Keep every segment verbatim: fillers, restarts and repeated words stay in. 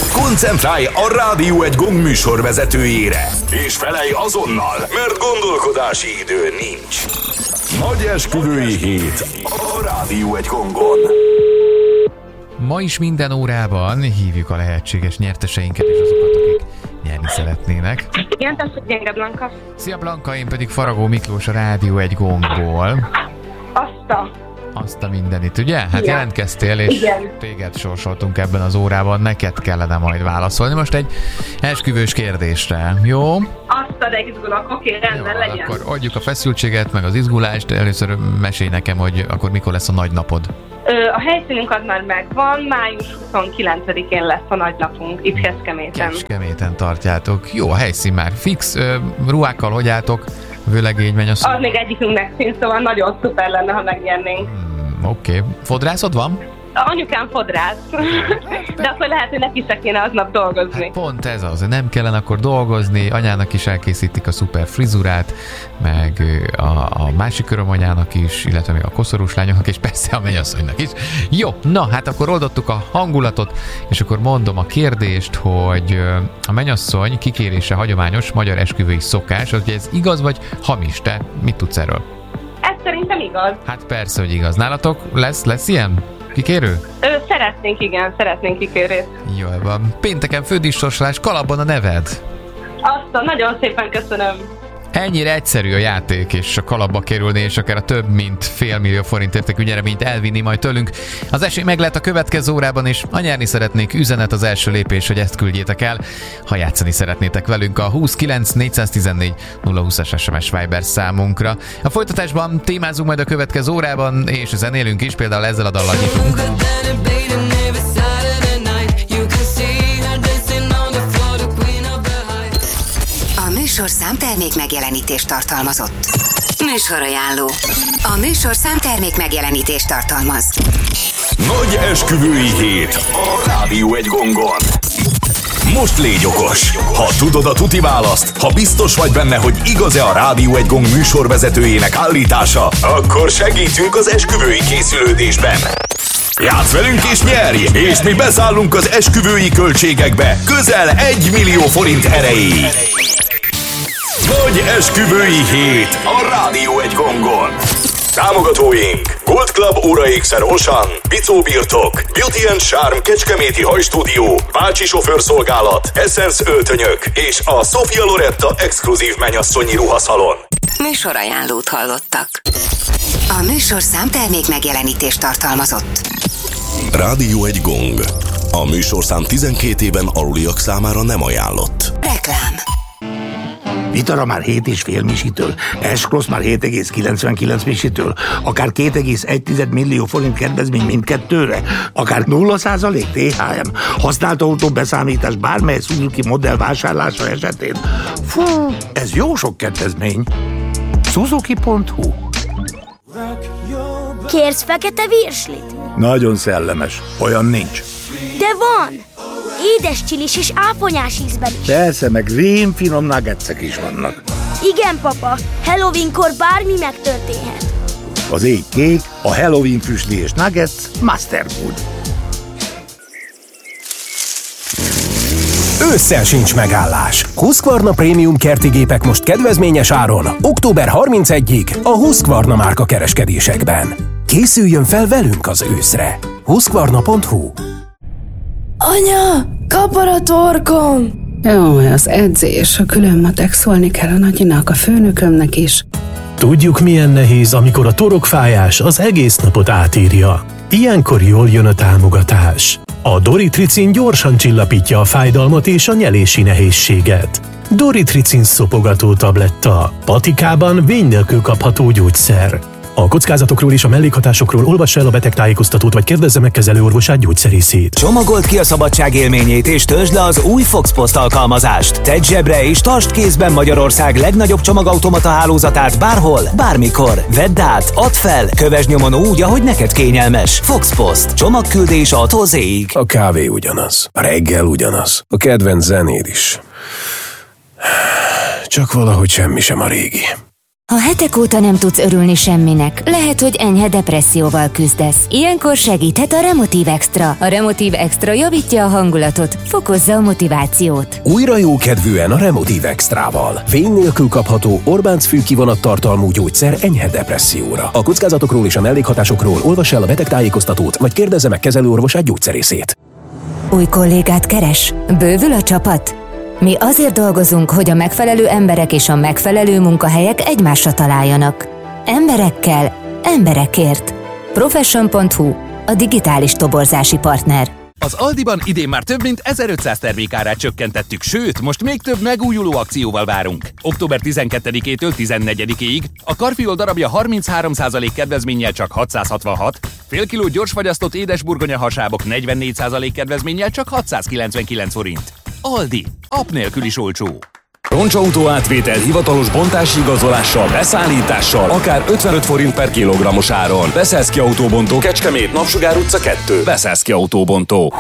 Koncentrálj a Rádió egy Gong műsorvezetőjére, és felelj azonnal, mert gondolkodási idő nincs. Nagy esküvői hét a Rádió egy Gongon. Ma is minden órában hívjuk a lehetséges nyerteseinket és azokat, akik nyerni szeretnének. Igen, tessék, gyenge Blanka. Szia Blanka, én pedig Faragó Miklós a Rádió egy Gongból. Azt a... Azt a mindenit, ugye? Hát igen. Jelentkeztél, és igen. Téged sorsoltunk ebben az órában, neked kellene majd válaszolni. Most egy esküvős kérdésre, jó? Azt a, de izgulok, oké, rendben, jó, legyen. Akkor adjuk a feszültséget, meg az izgulást. Először mesélj nekem, hogy akkor mikor lesz a nagy napod. A helyszínünk az már megvan, május huszonkilencedikén lesz a nagynapunk, itt Kecskeméten. Kecskeméten tartjátok. Jó, a helyszín már fix, ruhákkal hogy álltok? Vőlegény, mennyasszony? Az még egyikünknek szín, szóval nagyon szuper lenne, ha megnyernénk. Hmm, Oké. Okay. Fodrászod van? Anyukám fodrász, de akkor lehet, hogy neki se kéne aznap dolgozni. Hát pont ez az, nem kellene akkor dolgozni, anyának is elkészítik a szuper frizurát, meg a, a másik körömanyának is, illetve még a koszorús lányoknak, és persze a mennyasszonynak is. Jó, na hát akkor oldottuk a hangulatot, és akkor mondom a kérdést, hogy a mennyasszony kikérése hagyományos magyar esküvői szokás, hogy ez igaz vagy hamis, te mit tudsz erről? Ez szerintem igaz. Hát persze, hogy igaz. Nálatok lesz, lesz ilyen? Kikérő? Ö, szeretnénk, igen, szeretnénk kikérőt. Jól van. Pénteken fődíssorsolás, kalapban a neved. Azt, nagyon szépen köszönöm. Ennyire egyszerű a játék, és a kalapba kerülni, és akár a több mint fél millió forint értékű nyereményt elvinni majd tőlünk. Az esély meg lehet a következő órában is. Ha nyerni szeretnék, üzenet az első lépés, hogy ezt küldjétek el. Ha játszani szeretnétek velünk a huszonkilenc négyszáztizennégy nulla húszas es em es Viber számunkra. A folytatásban témázunk majd a következő órában, és zenélünk is, például ezzel a dallal nyitunk. A műsorszám termék megjelenítést tartalmazott. Műsorajánló. A műsorszám termék megjelenítést tartalmaz. Nagy esküvői hét a Rádió egy Gongon. Most légy okos! Ha tudod a tuti választ, ha biztos vagy benne, hogy igaz-e a Rádió egy Gong műsorvezetőjének állítása, akkor segítünk az esküvői készülődésben. Játsz velünk és nyerj, és mi beszállunk az esküvői költségekbe közel egy millió forint erejéig. Nagy esküvői hét a Rádió egy Gongon. Támogatóink: Gold Club óraékszer Osan, Bicó Birtok, Beauty and Charm Kecskeméti hajstúdió, Bácsi sofőrszolgálat, Essence öltönyök és a Sofia Loretta exkluzív mennyasszonyi ruhaszalon. Műsorajánlót hallottak. A műsorszám termék megjelenítést tartalmazott. Rádió egy Gong. A műsorszám tizenkét éven aluliak számára nem ajánlott. Reklám. Vitara már hét és fél misitől, S-Cross már hét egész kilencvenkilenc misitől, akár két egész egy millió forint kedvezmény mindkettőre, akár nulla százalék té há em, használt autó beszámítás bármely Suzuki modell vásárlása esetén. Fú, ez jó sok kedvezmény. Suzuki pont hu. Kérsz fekete virslit? Nagyon szellemes, olyan nincs. De van! Édes csilis és áfonyás ízben is. Persze, meg rémfinom nuggetsek is vannak. Igen, papa, Halloweenkor bármi megtörténhet. Az ég kék, a Halloween füstli és nuggets Masterfood. Ősszel sincs megállás. Husqvarna Prémium kerti gépek most kedvezményes áron, október harmincegyedikéig a Husqvarna márka kereskedésekben. Készüljön fel velünk az őszre. Husqvarna pont hu. Anya, kapar a torkom! Jó, az edzés, a külön matek, szólni kell a nagyinak, a főnökömnek is. Tudjuk, milyen nehéz, amikor a torokfájás az egész napot átírja. Ilyenkor jól jön a támogatás. A Doritricin gyorsan csillapítja a fájdalmat és a nyelési nehézséget. Doritricin szopogató tabletta. Patikában vény nélkül kapható gyógyszer. A kockázatokról és a mellékhatásokról olvass el a betegtájékoztatót, vagy kérdezze meg kezelőorvosát, gyógyszerészét. Csomagold ki a szabadság élményét és töltsd le az új Fox Post alkalmazást. Tedd zsebre és tartsd kézben Magyarország legnagyobb csomagautomata hálózatát bárhol, bármikor. Vedd át, add fel, kövesd nyomon úgy, ahogy neked kényelmes. Fox Post. Csomagküldés A-tól Z-ig. A kávé ugyanaz, a reggel ugyanaz, a kedvenc zenéd is. Csak valahogy semmi sem a régi. Ha hetek óta nem tudsz örülni semminek, lehet, hogy enyhe depresszióval küzdesz. Ilyenkor segíthet a Remotiv Extra. A Remotiv Extra javítja a hangulatot, fokozza a motivációt. Újra jókedvűen a Remotiv Extrával. Fény nélkül kapható Orbánc fűkivonat tartalmú gyógyszer enyhe depresszióra. A kockázatokról és a mellékhatásokról olvass el a betegtájékoztatót, vagy kérdezze meg kezelőorvosát, gyógyszerészét. Új kollégát keres? Bővül a csapat? Mi azért dolgozunk, hogy a megfelelő emberek és a megfelelő munkahelyek egymásra találjanak. Emberekkel, emberekért. Profession pont hu, a digitális toborzási partner. Az Aldiban idén már több mint ezerötszáz termékárát csökkentettük, sőt, most még több megújuló akcióval várunk. október tizenkettedikétől tizennegyedikéig a karfiol darabja harminchárom százalék kedvezménnyel csak hatszázhatvanhat, fél kiló gyorsfagyasztott édesburgonya hasábok negyvennégy százalék kedvezménnyel csak hatszázkilencvenkilenc forint. Aldi, app nélkül is olcsó. Roncsautó átvétel hivatalos bontási igazolással, beszállítással, akár ötvenöt forint per kilogrammos áron. Beszélszki Autóbontó, Kecskemét, Napsugár utca kettő. Beszélszki Autóbontó.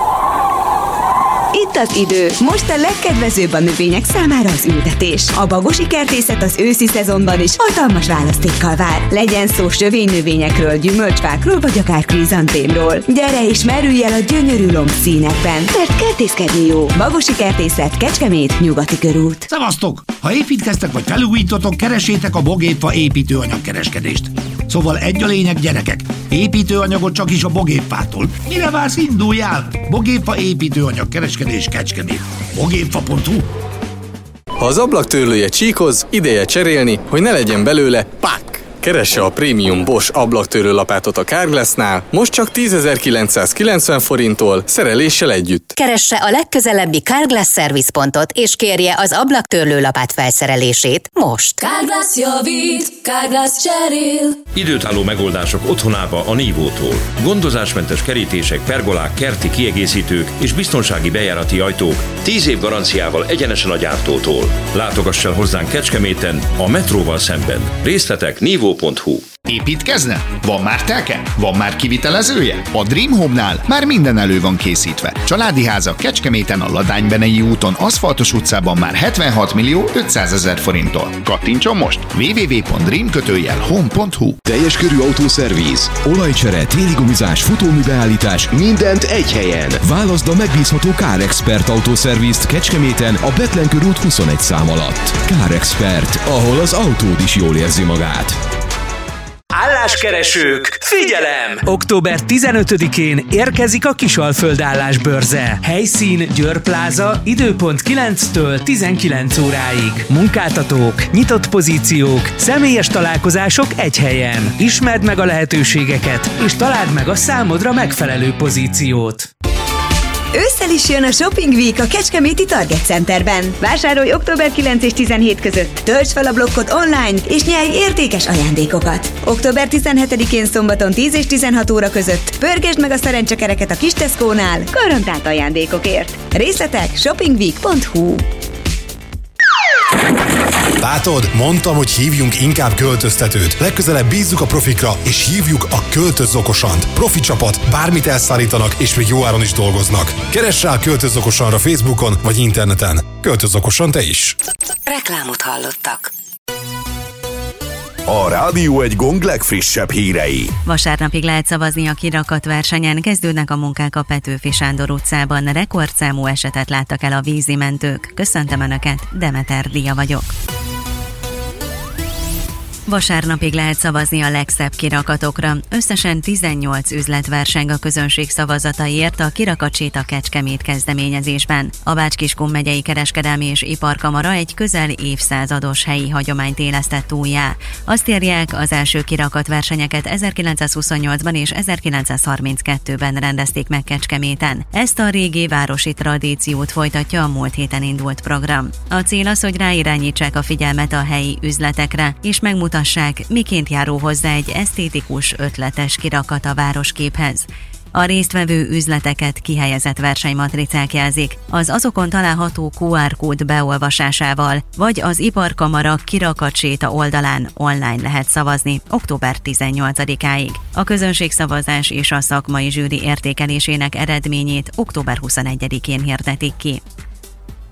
Itt az idő. Most a legkedvezőbb a növények számára az ültetés. A Bagosi Kertészet az őszi szezonban is hatalmas választékkal vár. Legyen szó sövénynövényekről, gyümölcsfákról vagy akár krizantémról. Gyere és merülj el a gyönyörű lombszínekben, mert kertészkedni jó. Bagosi Kertészet, Kecskemét, Nyugati körút. Szevasztok! Ha építkeztek vagy felújítotok, keresétek a Bogépfa építőanyagkereskedést. Szóval egy a lényeg, gyerekek. Építőanyagot csak is a Bogépfától. Mire vársz, induljál? Bogépfa építőanyagkereskedés Kecskemét. Bogépfa pont hu. Ha az ablaktörlője csíkoz, ideje cserélni, hogy ne legyen belőle pák! Keresse a prémium Bosch ablaktörlő lapátot a Carglassnál, most csak tízezer-kilencszázkilencven forinttól, szereléssel együtt. Keresse a legközelebbi Carglass Service pontot, és kérje az ablaktörlő lapát felszerelését most. Carglass javít, Carglass cserél. Időtálló megoldások otthonába a Nívótól. Gondozásmentes kerítések, pergolák, kerti kiegészítők és biztonsági bejárati ajtók tíz év garanciával egyenesen a gyártótól. Látogass el hozzánk Kecskeméten, a metróval szemben. Részletek nívó pont hu. Építkezne? Van már telke? Van már kivitelezője? A Dream Home-nál már minden elő van készítve. Családi házak Kecskeméten a Ladánybenei úton, Aszfaltos utcában már hetvenhat millió ötszázezer forinttól. Kattintson most! double-u double-u double-u pont dream kötőjel home pont hu. Teljes körű autószervíz, olajcsere, téligumizás, futóműbeállítás, mindent egy helyen. Válaszd a megbízható CarExpert autószervízt Kecskeméten a Bethlen körút huszonegy szám alatt. CarExpert, ahol az autód is jól érzi magát. Álláskeresők, figyelem! október tizenötödikén érkezik a Kisalföld állásbörze. Helyszín Győr Pláza, időpont kilenctől tizenkilenc óráig. Munkáltatók, nyitott pozíciók, személyes találkozások egy helyen. Ismerd meg a lehetőségeket, és találd meg a számodra megfelelő pozíciót. Ősszel is jön a Shopping Week a Kecskeméti Target Centerben. Vásárolj október kilenc és tizenhét között, töltsd fel a blokkot online, és nyerj értékes ajándékokat. október tizenhetedikén szombaton tíz és tizenhat óra között pörgesd meg a szerencsekereket a Kis Tesco-nál garantált ajándékokért. Részletek shoppingweek pont hu. Látod, mondtam, hogy hívjunk inkább költöztetőt. Legközelebb bízzuk a profikra, és hívjuk a Költöz Okosant. Profi csapat, bármit elszállítanak, és még jó áron is dolgoznak. Keress rá a Költöz Okosanra Facebookon vagy interneten. Költöz Okosan te is! Reklámot hallottak. A Rádió egy Gong legfrissebb hírei. Vasárnapig lehet szavazni a kirakatversenyen, kezdődnek a munkák a Petőfi Sándor utcában. Rekordszámú esetet láttak el a vízimentők. Köszöntöm Önöket, Demeter Dia vagyok. Vasárnapig lehet szavazni a legszebb kirakatokra. Összesen tizennyolc üzlet verseng a közönség szavazataiért a Kirakatséta Kecskemét kezdeményezésben. A Bács-Kiskun megyei kereskedelmi és iparkamara egy közel évszázados helyi hagyományt élesztett újjá. Azt írják, az első kirakatversenyeket ezerkilencszázhuszonnyolcban és ezerkilencszázharminckettőben rendezték meg Kecskeméten. Ezt a régi városi tradíciót folytatja a múlt héten indult program. A cél az, hogy ráirányítsák a figyelmet a helyi üzletekre, és megmutassák, miként járó hozzá egy esztétikus, ötletes kirakat a városképhez. A résztvevő üzleteket kihelyezett versenymatricák jelzik, az azokon található kú ár kód beolvasásával, vagy az Iparkamara Kirakatséta oldalán online lehet szavazni október tizennyolcadikáig. A közönségszavazás és a szakmai zsűri értékelésének eredményét október huszonegyedikén hirdetik ki.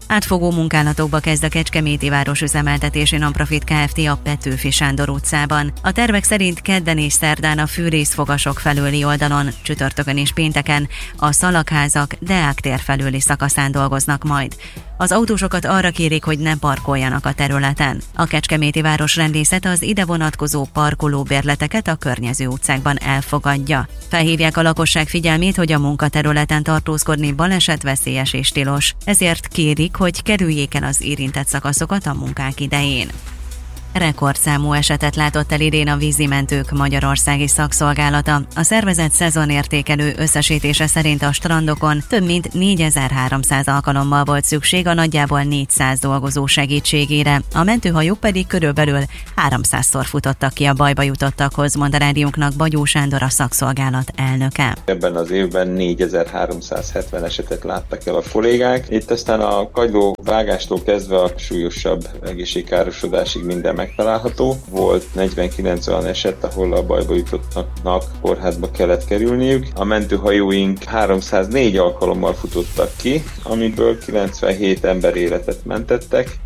Átfogó munkálatokba kezd a Kecskeméti város üzemeltetési non-profit Kft. A Petőfi Sándor utcában. A tervek szerint kedden és szerdán a fűrészfogasok felőli oldalon, csütörtökön és pénteken a Szalagházak Deák tér felőli szakaszán dolgoznak majd. Az autósokat arra kérik, hogy ne parkoljanak a területen. A Kecskeméti városrendészet az ide vonatkozó parkolóbérleteket a környező utcákban elfogadja. Felhívják a lakosság figyelmét, hogy a munkaterületen tartózkodni balesetveszélyes és tilos. Ezért kérik, hogy kerüljék el az érintett szakaszokat a munkák idején. Rekordszámú esetet látott el idén a vízimentők magyarországi szakszolgálata. A szervezet szezonértékelő összesítése szerint a strandokon több mint négyezer-háromszáz alkalommal volt szükség a nagyjából négyszáz dolgozó segítségére, a mentőhajók pedig körülbelül háromszázszor futottak ki a bajba jutottakhoz, mond a rádiónknak Bagyó Sándor, a szakszolgálat elnöke. Ebben az évben négyezer-háromszázhetven esetet láttak el a kollégák. Itt aztán a kagyló vágástól kezdve a súlyosabb egészségkárosodásig minden megtalálható. Volt negyvenkilenc olyan eset, ahol a bajba jutottnak kórházba kellett kerülniük. A mentőhajóink háromszáznégy alkalommal futottak ki, amiből kilencvenhét ember életet mentettek.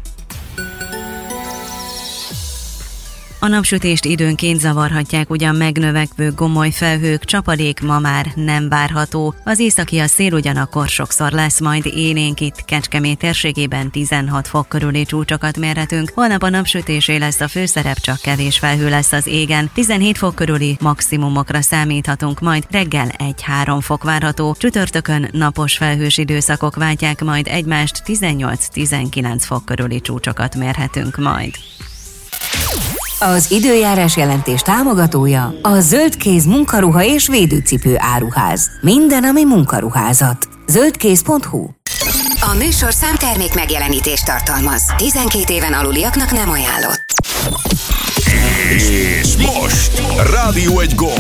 A napsütést időnként zavarhatják ugyan megnövekvő gomoly felhők, csapadék ma már nem várható. Az északi szél ugyanakkor sokszor lesz, majd élénk itt Kecskemét térségében tizenhat fok körüli csúcsokat mérhetünk. Holnap a napsütésé lesz a főszerep, csak kevés felhő lesz az égen. tizenhét fok körüli maximumokra számíthatunk, majd reggel egy-három fok várható. Csütörtökön napos felhős időszakok váltják majd egymást, tizennyolc-tizenkilenc fok körüli csúcsokat mérhetünk majd. Az időjárás jelentés támogatója a Zöldkéz munkaruha és védőcipő áruház. Minden, ami munkaruházat. zöldkéz pont hu. A műsorszám termék megjelenítést tartalmaz. tizenkét éven aluliaknak nem ajánlott. És most Rádió egy gomb,